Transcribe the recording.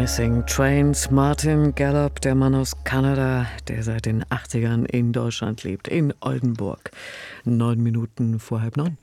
Missing Trains, Martin Gallup, der Mann aus Kanada, der seit den 80ern in Deutschland lebt, in Oldenburg. 9 Minuten vor 8:30.